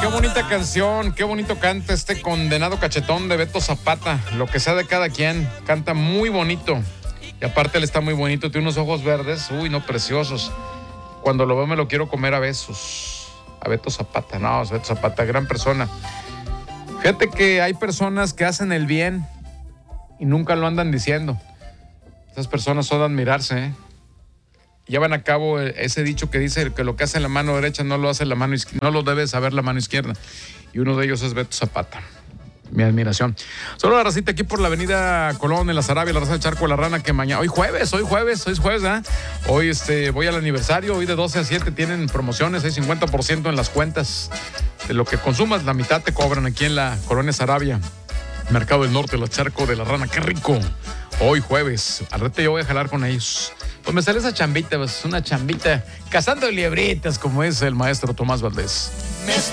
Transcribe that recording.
qué bonita canción, qué bonito canta este condenado cachetón de Beto Zapata. Lo que sea de cada quien, canta muy bonito. Y aparte él está muy bonito, tiene unos ojos verdes, uy, no, preciosos. Cuando lo veo me lo quiero comer a besos. A Beto Zapata, no, Beto Zapata, gran persona. Fíjate que hay personas que hacen el bien y nunca lo andan diciendo. Esas personas son de admirarse, ¿eh? Llevan a cabo ese dicho que dice que lo que hace la mano derecha no lo hace la mano izquierda, no lo debe saber la mano izquierda. Y uno de ellos es Beto Zapata. Mi admiración. Solo la racita aquí por la avenida Colón, en la Sarabia, la raza del Charco de la Rana, que mañana, hoy jueves, ¿eh? Hoy voy al aniversario, hoy de 12 a 7 tienen promociones, hay 50% en las cuentas de lo que consumas, la mitad te cobran aquí en la Colonia Sarabia, Mercado del Norte, la Charco de la Rana, qué rico. Hoy jueves, al rato yo voy a jalar con ellos. Pues me sale esa chambita, pues una chambita, cazando liebritas, como es el maestro Tomás Valdés.